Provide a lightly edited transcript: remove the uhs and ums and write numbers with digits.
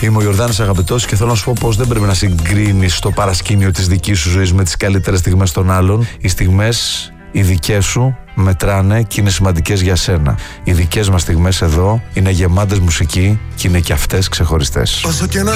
Είμαι ο Ιορδάνης Αγαπητός και θέλω να σου πω πως δεν πρέπει να συγκρίνεις το παρασκήνιο της δικής σου ζωής με τις καλύτερες στιγμές των άλλων. Οι στιγμές οι δικές σου μετράνε και είναι σημαντικές για σένα. Οι δικές μας στιγμές εδώ είναι γεμάτες μουσική και είναι και αυτές ξεχωριστές.